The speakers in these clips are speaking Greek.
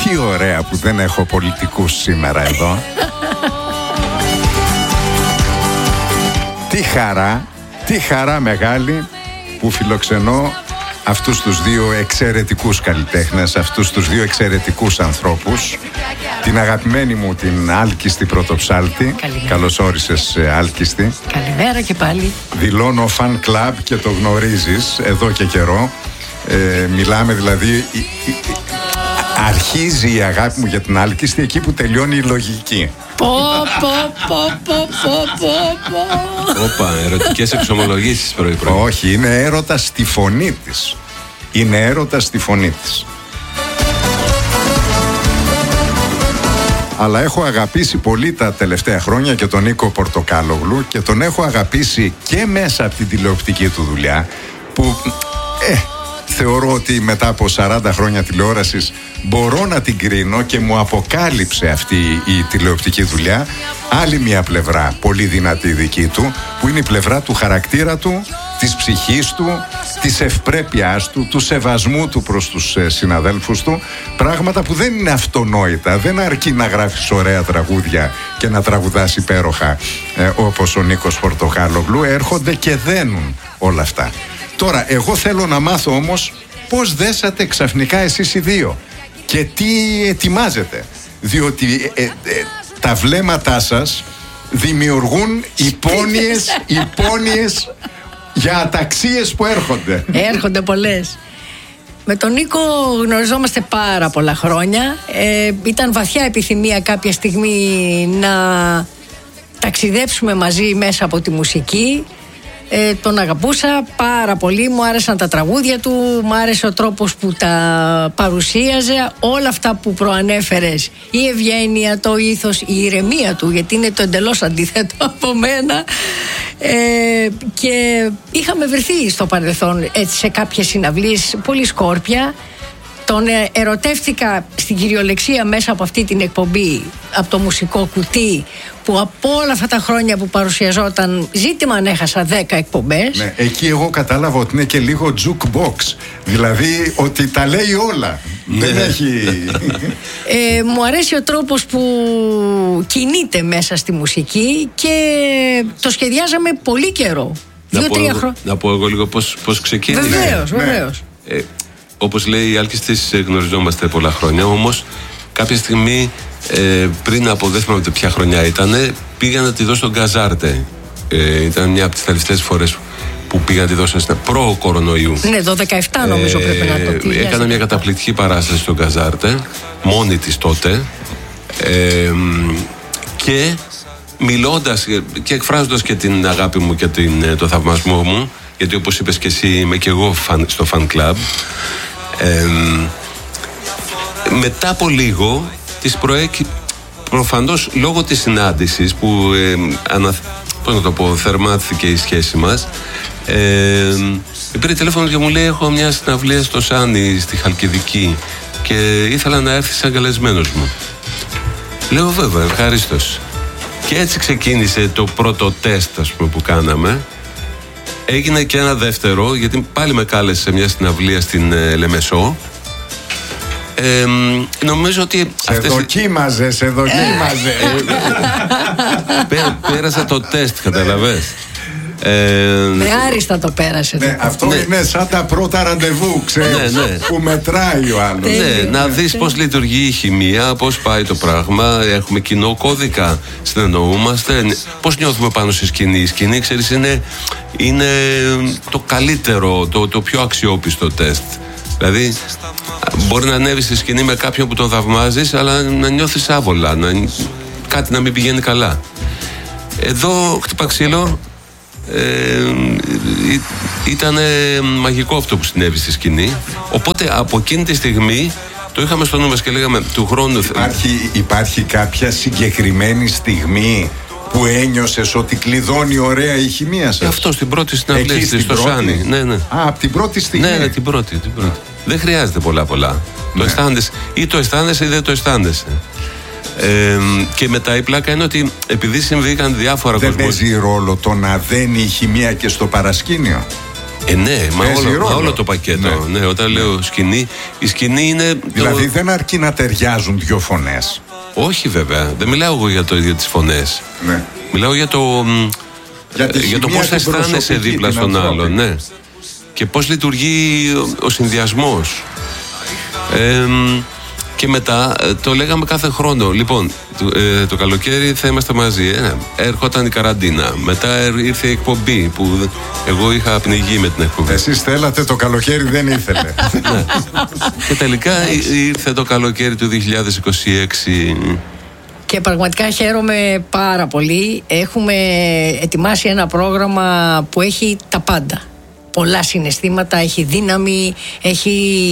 Τι ωραία που δεν έχω πολιτικούς σήμερα εδώ. Τι χαρά μεγάλη που φιλοξενώ αυτούς τους δύο εξαιρετικούς καλλιτέχνες, αυτούς τους δύο εξαιρετικούς ανθρώπους. Την αγαπημένη μου την Άλκιστη Πρωτοψάλτη. Καλώς όρισες, Άλκιστη. Καλημέρα και πάλι. Δηλώνω fan club και το γνωρίζεις εδώ και καιρό. Μιλάμε δηλαδή, αρχίζει η αγάπη μου για την Άλκιστη εκεί που τελειώνει η λογική. Όπα, ερωτικές εξομολογήσεις πρωί-πρωί. Όχι, είναι έρωτα στη φωνή της. Είναι έρωτα στη φωνή της. Αλλά έχω αγαπήσει πολύ τα τελευταία χρόνια και τον Νίκο Πορτοκάλογλου και τον έχω αγαπήσει και μέσα από την τηλεοπτική του δουλειά που θεωρώ ότι μετά από 40 χρόνια τηλεόρασης μπορώ να την κρίνω και μου αποκάλυψε αυτή η τηλεοπτική δουλειά άλλη μια πλευρά πολύ δυνατή δική του, που είναι η πλευρά του χαρακτήρα του, της ψυχής του, της ευπρέπειάς του, του σεβασμού του προς τους συναδέλφους του, πράγματα που δεν είναι αυτονόητα. Δεν αρκεί να γράφεις ωραία τραγούδια και να τραγουδάς υπέροχα όπως ο Νίκος Πορτοκάλογλου, έρχονται και δένουν όλα αυτά. Τώρα, εγώ θέλω να μάθω όμως πώς δέσατε ξαφνικά εσείς οι δύο και τι ετοιμάζετε. Διότι τα βλέμματά σας δημιουργούν υπόνοιες για αταξίες που έρχονται. Έρχονται πολλές. Με τον Νίκο γνωριζόμαστε πάρα πολλά χρόνια. Ήταν βαθιά επιθυμία κάποια στιγμή να ταξιδέψουμε μαζί μέσα από τη μουσική. Τον αγαπούσα πάρα πολύ, μου άρεσαν τα τραγούδια του, μου άρεσε ο τρόπος που τα παρουσίαζε, όλα αυτά που προανέφερες, η ευγένεια, το ήθος, η ηρεμία του, γιατί είναι το εντελώς αντίθετο από μένα, και είχαμε βρεθεί στο παρελθόν έτσι, σε κάποιες συναυλίες, πολύ σκόρπια. Τον ερωτεύτηκα στην κυριολεξία μέσα από αυτή την εκπομπή, από το μουσικό κουτί, που από όλα αυτά τα χρόνια που παρουσιαζόταν, ζήτημα αν έχασα 10 εκπομπές. Ναι, εκεί εγώ κατάλαβα ότι είναι και λίγο jukebox. Δηλαδή ότι τα λέει όλα. Δεν έχει... Μου αρέσει ο τρόπος που κινείται μέσα στη μουσική και το σχεδιάζαμε πολύ καιρό. 2-3 χρόνια. Να πω εγώ λίγο πώς ξεκίνησε. Βεβαίως. Όπως λέει η Άλκιστης, γνωριζόμαστε πολλά χρόνια, όμως κάποια στιγμή πριν από δεν θυμάμαι ποια χρονιά ήταν, πήγα να τη δώσω στον Καζάρτε. Ήταν μια από τις τελευταίες φορές που πήγα να τη δώσω στην προ-κορονοϊού. Ναι, το 17 νομίζω πρέπει να το πει. Έκανα μια καταπληκτική παράσταση στον Καζάρτε, μόνη της τότε, και μιλώντας και εκφράζοντας και την αγάπη μου και το θαυμασμό μου, γιατί όπως είπες και εσύ είμαι και εγώ στο fan club, μετά από λίγο προφανώς λόγω της συνάντησης που πώς να το πω, θερμάθηκε η σχέση μας, πήρε τηλέφωνο και μου λέει: έχω μια συναυλία στο Σάνι στη Χαλκιδική και ήθελα να έρθει σαν καλεσμένος μου. Λέω βέβαια, ευχαρίστως. Και έτσι ξεκίνησε το πρώτο τεστ, ας πούμε, που κάναμε. Έγινε και ένα δεύτερο, γιατί πάλι με κάλεσε σε μια συναυλία στην Λεμεσό. Νομίζω ότι σε δοκίμαζε. Πέρασα το τεστ, καταλαβες. Με άριστα το πέρασε. Ναι, αυτό είναι σαν τα πρώτα ραντεβού, ξέρεις, που μετράει ο άλλος. Ναι, να δεις πώς λειτουργεί η χημεία, πώς πάει το πράγμα. Έχουμε κοινό κώδικα, συνεννοούμαστε. Πώς νιώθουμε πάνω στη σκηνή. Η σκηνή, ξέρεις, είναι το καλύτερο, το πιο αξιόπιστο τεστ. Δηλαδή, μπορεί να ανέβεις στη σκηνή με κάποιον που τον θαυμάζεις, αλλά να νιώθεις άβολα, κάτι να μην πηγαίνει καλά. Εδώ, χτυπά ξύλο, ήταν μαγικό αυτό που συνέβη στη σκηνή. Οπότε από εκείνη τη στιγμή το είχαμε στο νου μας και λέγαμε του χρόνου. Υπάρχει κάποια συγκεκριμένη στιγμή που ένιωσες ότι κλειδώνει ωραία η χημεία σας? Αυτό στην πρώτη συναυλία στο Σάνι. Ναι. Από την πρώτη στιγμή. Ναι, την πρώτη. Δεν χρειάζεται πολλά. Το αισθάνεσαι, ή το αισθάνεσαι ή δεν το αισθάνεσαι. Και μετά η πλάκα είναι ότι επειδή συμβήκαν διάφορα δεν παίζει ρόλο το να δένει η χημεία και στο παρασκήνιο. Ναι, μα όλο το πακέτο. Ναι, όταν λέω σκηνή, η σκηνή είναι. Δηλαδή δεν αρκεί να ταιριάζουν δύο φωνές. Όχι, βέβαια. Δεν μιλάω εγώ για τις φωνές. Ναι. Μιλάω για το πώς αισθάνεσαι δίπλα στον άλλον. Ναι. Και πώς λειτουργεί ο συνδυασμός. Και μετά το λέγαμε κάθε χρόνο. Λοιπόν, το καλοκαίρι θα είμαστε μαζί. Έρχονταν η καραντίνα. Μετά ήρθε η εκπομπή που εγώ είχα πνιγεί με την εκπομπή. Εσείς θέλατε, το καλοκαίρι δεν ήθελε. Ναι. Και τελικά ήρθε το καλοκαίρι του 2026. Και πραγματικά χαίρομαι πάρα πολύ. Έχουμε ετοιμάσει ένα πρόγραμμα που έχει τα πάντα. Πολλά συναισθήματα, έχει δύναμη, έχει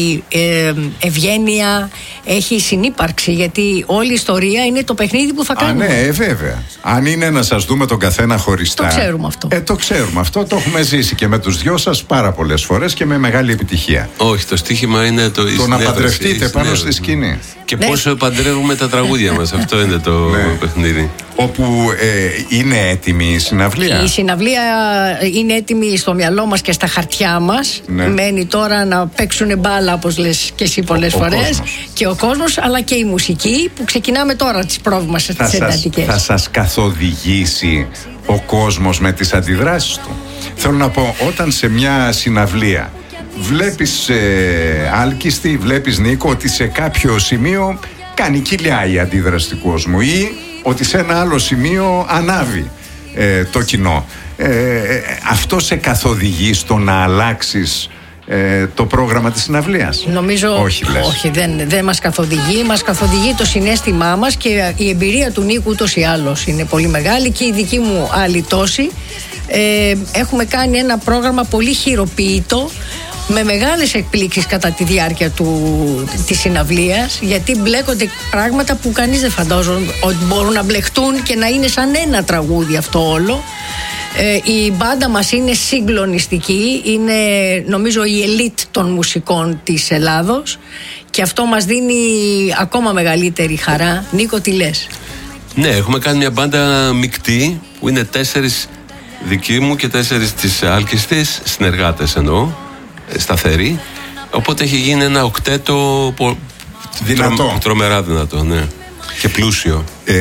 ευγένεια, έχει συνύπαρξη, γιατί όλη η ιστορία είναι το παιχνίδι που θα κάνουμε. Ναι, βέβαια. Αν είναι να σας δούμε τον καθένα χωριστά. Το ξέρουμε αυτό. Το ξέρουμε αυτό, το έχουμε ζήσει και με τους δυο σας πάρα πολλές φορές και με μεγάλη επιτυχία. Όχι, το στοίχημα είναι το να παντρευτείτε πάνω στη σκηνή. Και πώς παντρεύουμε τα τραγούδια μας, αυτό είναι το παιχνίδι. Όπου είναι έτοιμη η συναυλία. Η συναυλία είναι έτοιμη στο μυαλό μας και στα χαρτιά μας. Μένει τώρα να παίξουν μπάλα, όπως λες και εσύ πολλές φορές. Και ο κόσμος, αλλά και η μουσική που ξεκινάμε τώρα τις πρόβες μας τις εντατικές. Θα σας καθοδηγήσει ο κόσμος με τις αντιδράσεις του. Θέλω να πω, όταν σε μια συναυλία βλέπεις άλκιστη, βλέπεις Νίκο, ότι σε κάποιο σημείο κάνει κοιλιά η αντίδραση του κόσμου ή ότι σε ένα άλλο σημείο ανάβει το κοινό. Αυτό σε καθοδηγεί στο να αλλάξεις το πρόγραμμα της συναυλίας? Νομίζω όχι, δεν μας καθοδηγεί. Μας καθοδηγεί το συναίσθημά μας και η εμπειρία του Νίκου ούτως ή άλλως είναι πολύ μεγάλη και η δική μου άλλη τόση. Έχουμε κάνει ένα πρόγραμμα πολύ χειροποίητο, με μεγάλες εκπλήξεις κατά τη διάρκεια της συναυλίας, γιατί μπλέκονται πράγματα που κανείς δεν φαντάζομαι ότι μπορούν να μπλεχτούν και να είναι σαν ένα τραγούδι αυτό όλο. Η μπάντα μας είναι συγκλονιστική, είναι νομίζω η ελίτ των μουσικών της Ελλάδος και αυτό μας δίνει ακόμα μεγαλύτερη χαρά. Νίκο, τι λες? Ναι, έχουμε κάνει μια μπάντα μεικτή που είναι 4 δικοί μου και 4 της άλκιστης, συνεργάτες εννοώ, σταθεροί. Οπότε έχει γίνει ένα οκτέτο δυνατό. Τρομερά δυνατό, ναι. Και πλούσιο.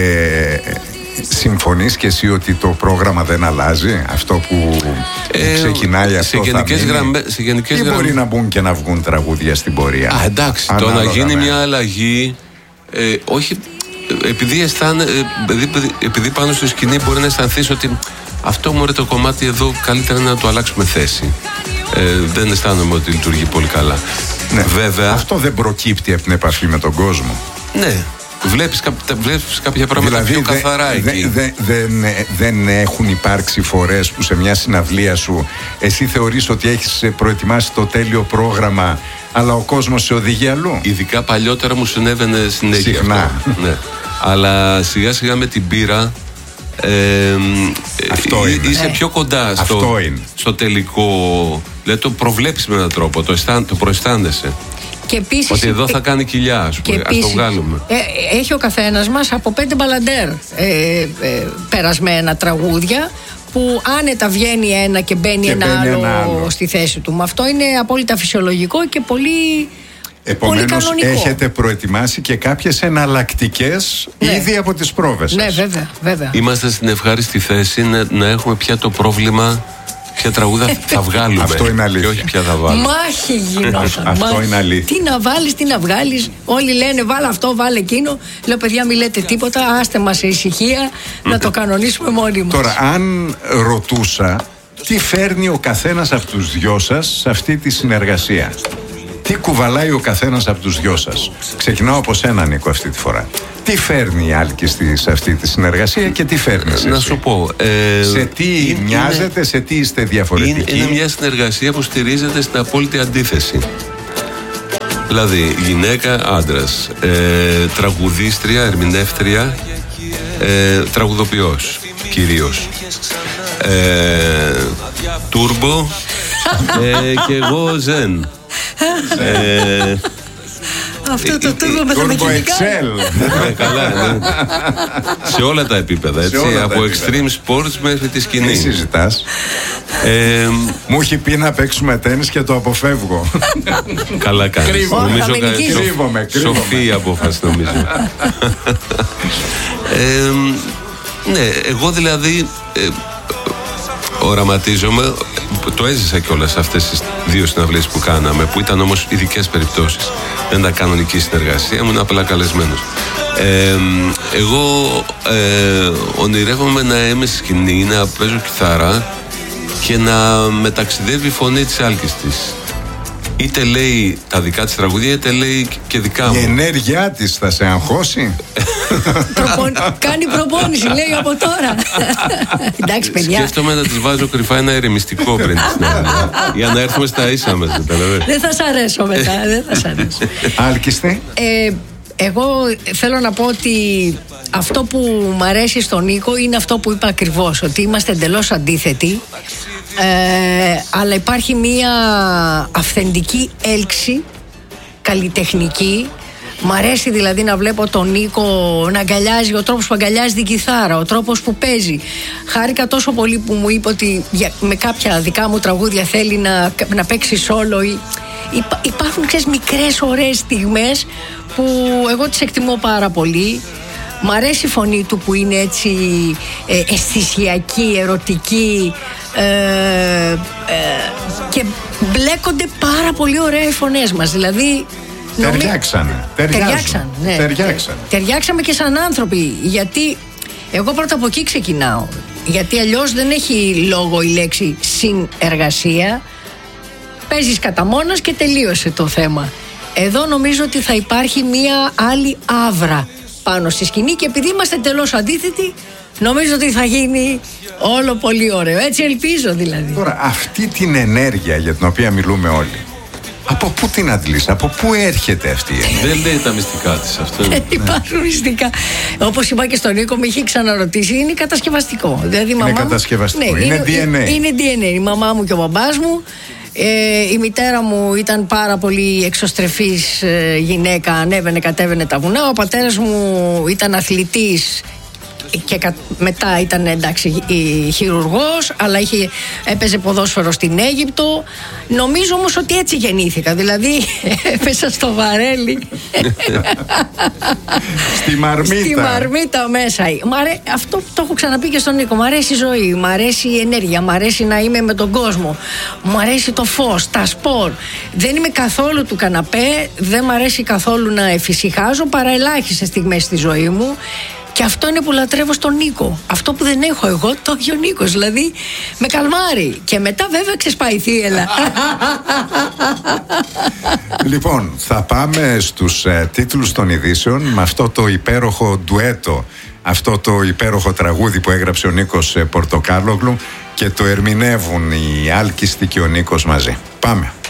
Συμφωνείς και εσύ ότι το πρόγραμμα δεν αλλάζει? Αυτό που ξεκινάει αυτό θα μείνει? Ή μπορεί να μπουν και να βγουν τραγούδια στην πορεία? Εντάξει, το να γίνει μια αλλαγή, όχι, επειδή πάνω στο σκηνή μπορεί να αισθανθείς ότι αυτό μωρέ το κομμάτι εδώ καλύτερα να το αλλάξουμε θέση. Δεν αισθάνομαι ότι λειτουργεί πολύ καλά. Ναι, βέβαια. Αυτό δεν προκύπτει από την επαφή με τον κόσμο. Ναι. Βλέπεις κάποια πράγματα δηλαδή, πιο καθαρά εκεί. Δεν έχουν υπάρξει φορές που σε μια συναυλία σου εσύ θεωρείς ότι έχεις προετοιμάσει το τέλειο πρόγραμμα, αλλά ο κόσμος σε οδηγεί αλλού? Ειδικά παλιότερα μου συνέβαινε συνέχεια συχνά αυτό. Ναι. Αλλά σιγά σιγά με την πείρα είσαι πιο κοντά στο τελικό. Δηλαδή το προβλέπεις με έναν τρόπο, το προαισθάνεσαι. Και επίσης, ότι εδώ θα κάνει κοιλιά, ας πούμε. Ας το βγάλουμε. Έχει ο καθένας μας από 5 μπαλαντέρ περασμένα τραγούδια, που άνετα βγαίνει ένα και μπαίνει ένα άλλο στη θέση του. Αυτό είναι απόλυτα φυσιολογικό και πολύ. Επομένως έχετε προετοιμάσει και κάποιες εναλλακτικές ήδη από τις πρόβες σας. Ναι, βέβαια. Είμαστε στην ευχάριστη θέση να έχουμε πια το πρόβλημα ποια τραγούδα θα βγάλουμε. Αυτό είναι αλήθεια. Και όχι ποια θα βάλουμε. Μάχη γινόταν. Αυτό είναι αλήθεια. Τι να βάλεις, τι να βγάλεις. Όλοι λένε βάλε αυτό, βάλε εκείνο. Λέω παιδιά, μην λέτε τίποτα. Άστε μας σε ησυχία να το κανονίσουμε μόνοι μας. Τώρα, αν ρωτούσα τι φέρνει ο καθένας από τους δυο σας σε αυτή τη συνεργασία, τι κουβαλάει ο καθένας από τους δυο σας? Ξεκινάω από σένα, Νίκο, αυτή τη φορά. Τι φέρνει η άλκιστη σε αυτή τη συνεργασία και τι φέρνεις εσύ? Να σου πω. Σε τι μοιάζετε, σε τι είστε διαφορετικοί? Είναι μια συνεργασία που στηρίζεται στην απόλυτη αντίθεση. Δηλαδή, γυναίκα, άντρας, τραγουδίστρια, ερμηνεύτρια, τραγουδοποιός κυρίως. Τούρμπο και εγώ ζεν. Αυτό το τούρμπο με τα μηχανικά. Καλά, ναι. Σε όλα τα επίπεδα, έτσι. Από extreme sports μέχρι τη σκηνή. Τι συζητάς? Μου έχει πει να παίξουμε τένις και το αποφεύγω. Καλά κάνεις. Κρύβομαι. Σοφή η απόφαση, νομίζω. Ναι, εγώ δηλαδή οραματίζομαι, το έζησα κιόλας αυτές τις 2 συναυλίες που κάναμε, που ήταν όμως ειδικές περιπτώσεις. Δεν ήταν κανονική συνεργασία, ήμουν απλά καλεσμένος. Εγώ ονειρεύομαι να είμαι στη σκηνή, να παίζω κιθάρα και να μεταξιδεύει η φωνή της άλκης της. Είτε λέει τα δικά της τραγούδια, είτε λέει και δικά μου. Η ενέργειά της θα σε αγχώσει. Κάνει προπόνηση, λέει από τώρα. Εντάξει, παιδιά. Σκέφτομαι να της βάζω κρυφά ένα ερεμιστικό πριν τη συνέντευξη. Για να έρθουμε στα ίσα μας. Δεν θα σ' αρέσω μετά. Δεν θα σ' αρέσω. Άλκιστη. Εγώ θέλω να πω ότι αυτό που μου αρέσει στον Νίκο είναι αυτό που είπα ακριβώς, ότι είμαστε εντελώς αντίθετοι, αλλά υπάρχει μία αυθεντική έλξη καλλιτεχνική. Μ' αρέσει δηλαδή να βλέπω τον Νίκο να αγκαλιάζει, ο τρόπος που αγκαλιάζει την κιθάρα, ο τρόπος που παίζει. Χάρηκα τόσο πολύ που μου είπε ότι με κάποια δικά μου τραγούδια θέλει να παίξει solo. Υπάρχουν, ξέρεις, μικρές ωραίες στιγμές που εγώ τις εκτιμώ πάρα πολύ. Μ' αρέσει η φωνή του που είναι έτσι αισθησιακή, ερωτική, και μπλέκονται πάρα πολύ ωραία οι φωνές μας. Δηλαδή ταιριάξαμε και σαν άνθρωποι. Γιατί εγώ πρώτα από εκεί ξεκινάω. Γιατί αλλιώς δεν έχει λόγο η λέξη συνεργασία. Παίζεις κατά μόνος και τελείωσε το θέμα. Εδώ νομίζω ότι θα υπάρχει μία άλλη άβρα πάνω στη σκηνή και επειδή είμαστε εντελώς αντίθετοι, νομίζω ότι θα γίνει όλο πολύ ωραίο. Έτσι ελπίζω δηλαδή. Τώρα αυτή την ενέργεια για την οποία μιλούμε όλοι, από πού την αντλείς, από πού έρχεται αυτή η ενέργεια? Δεν λέει τα μυστικά της αυτό. Υπάρχουν μυστικά. Όπως είπα και στον Νίκο, με είχε ξαναρωτήσει, είναι κατασκευαστικό. Δηλαδή, είναι κατασκευαστικό, ναι, είναι DNA. Είναι DNA. Η μαμά μου και ο μπαμπάς μου. Η μητέρα μου ήταν πάρα πολύ εξωστρεφής γυναίκα, ανέβαινε κατέβαινε τα βουνά. Ο πατέρας μου ήταν αθλητής και μετά ήταν, εντάξει, χειρουργός, αλλά έπαιζε ποδόσφαιρο στην Αίγυπτο. Νομίζω όμως ότι έτσι γεννήθηκα. Δηλαδή έπεσα στο βαρέλι. Στη μαρμίτα μέσα. Αυτό το έχω ξαναπεί και στον Νίκο. Μ' αρέσει η ζωή, μ' αρέσει η ενέργεια, μ' αρέσει να είμαι με τον κόσμο, μ' αρέσει το φως, τα σπορ. Δεν είμαι καθόλου του καναπέ, δεν μ' αρέσει καθόλου να εφησυχάζω, παρά ελάχιστες στιγμές στη ζωή μου. Και αυτό είναι που λατρεύω στον Νίκο. Αυτό που δεν έχω εγώ, το έχει ο Νίκος. Δηλαδή, με καλμάρει. Και μετά βέβαια ξεσπάει η θύελα. Λοιπόν, θα πάμε στους τίτλους των ειδήσεων με αυτό το υπέροχο ντουέτο, αυτό το υπέροχο τραγούδι που έγραψε ο Νίκος Πορτοκάλογλου και το ερμηνεύουν οι Άλκιστοι και ο Νίκος μαζί. Πάμε.